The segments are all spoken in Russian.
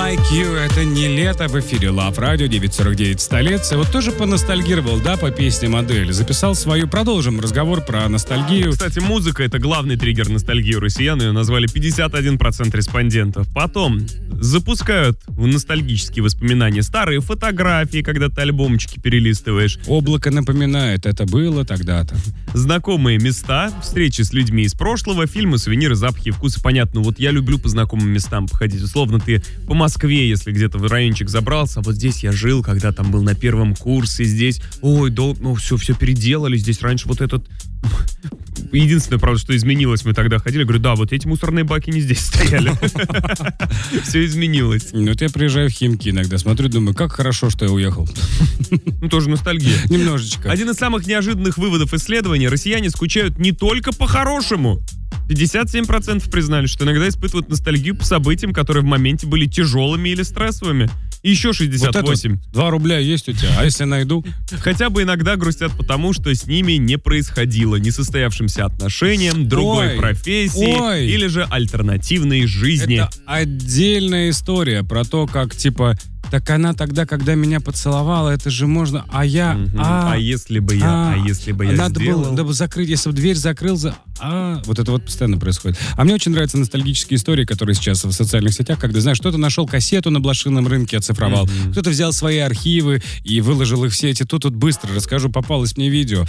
Like You. Это не лето, в эфире Love Radio 949 столицы. Вот тоже поностальгировал, да, по песне «Модель». Записал свою. Продолжим разговор про ностальгию. Кстати, музыка — это главный триггер ностальгии у россиян. Ее назвали 51% респондентов. Потом запускают в ностальгические воспоминания старые фотографии, когда ты альбомчики перелистываешь. Облако напоминает, это было тогда-то. Знакомые места, встречи с людьми из прошлого, фильмы, сувениры, запахи, вкусы. Понятно, вот я люблю по знакомым местам походить. Условно, ты по Москве, если где-то в райончик забрался, а вот здесь я жил, когда там был на первом курсе, здесь, все переделали, здесь раньше вот этот... Единственное, правда, что изменилось, мы тогда ходили, говорю, да, вот эти мусорные баки не здесь стояли. Все изменилось. Вот я приезжаю в Химки иногда, смотрю, думаю, как хорошо, что я уехал. Тоже ностальгия. Немножечко. Один из самых неожиданных выводов исследования: россияне скучают не только по-хорошему. 57% признали, что иногда испытывают ностальгию по событиям, которые в моменте были тяжелыми или стрессовыми. И еще 68. Вот 2 рубля есть у тебя, а если найду? Хотя бы иногда грустят потому, что с ними не происходило несостоявшимся отношениям, другой профессии или же альтернативной жизни. Это отдельная история про то, как, типа, так она тогда, когда меня поцеловала, это же можно, а я... А если бы я надо сделал... было закрыть, если бы дверь закрыл, вот это вот постоянно происходит. А мне очень нравятся ностальгические истории, которые сейчас в социальных сетях, когда, знаешь, кто-то нашел кассету на блошином рынке, оцифровал, кто-то взял свои архивы и выложил их в сети. Тут быстро расскажу, попалось мне видео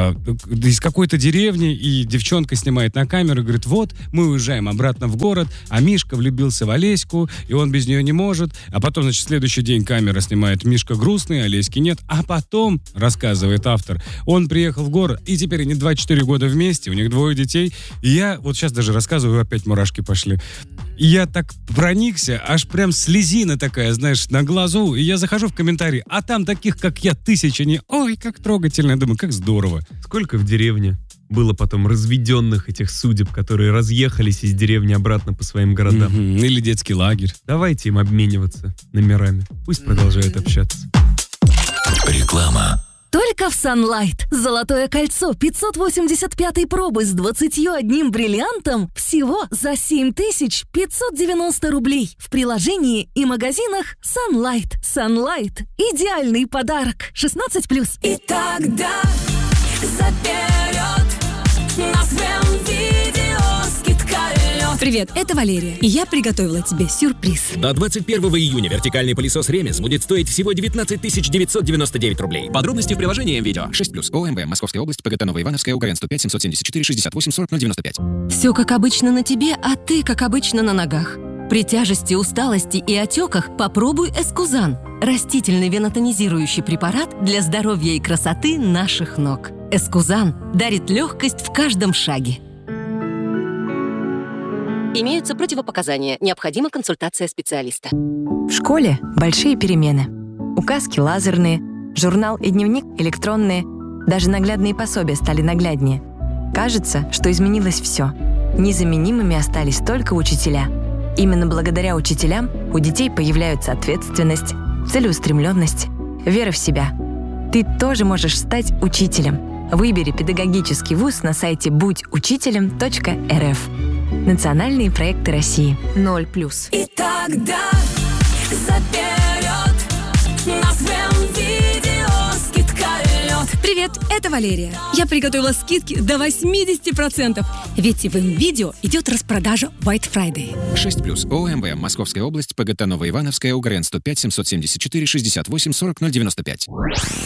из какой-то деревни, и девчонка снимает на камеру и говорит, вот, мы уезжаем обратно в город, а Мишка влюбился в Олеську, и он без нее не может. А потом, значит, следующий день камера снимает, Мишка грустный, Олеськи нет. А потом, рассказывает автор, он приехал в город, и теперь они 24 года вместе, у них 2 детей. И я вот сейчас даже рассказываю, опять мурашки пошли. И я так проникся, аж прям слезина такая, знаешь, на глазу. И я захожу в комментарии, а там таких, как я, тысячи. Ой, как трогательно. Я думаю, как здорово. Сколько в деревне было потом разведенных этих судеб, которые разъехались из деревни обратно по своим городам. Или детский лагерь. Давайте им обмениваться номерами. Пусть продолжают общаться. Реклама. Только в Sunlight. Золотое кольцо 585-й пробы с 21 бриллиантом всего за 7590 рублей. В приложении и магазинах Sunlight. Sunlight. Идеальный подарок. 16+. И тогда заперед на своем видео скидка лед. Привет, это Валерия, и я приготовила тебе сюрприз. До 21 июня вертикальный пылесос Ремес будет стоить всего 19 999 рублей. Подробности в приложении МВидео. 6+. ОМВ. Московская область. ПГТ Новоивановская. УГРН 105 774 68 40 095. Все как обычно на тебе, а ты как обычно на ногах. При тяжести, усталости и отеках попробуй Эскузан. Растительный венотонизирующий препарат для здоровья и красоты наших ног. Эскузан дарит легкость в каждом шаге. Имеются противопоказания. Необходима консультация специалиста. В школе большие перемены. Указки лазерные, журнал и дневник электронные. Даже наглядные пособия стали нагляднее. Кажется, что изменилось все. Незаменимыми остались только учителя. Именно благодаря учителям у детей появляются ответственность, целеустремленность, вера в себя. Ты тоже можешь стать учителем. Выбери педагогический вуз на сайте будьучителем.рф. Национальные проекты России. 0+. И тогда заперед на своем видео скидка лед. Привет, это Валерия. Я приготовила скидки до 80%. Ведь в МВидео идет распродажа White Friday. 6+. ОМВ. Московская область. ПГТ Новоивановская. УГРН 105 774 68 40 095.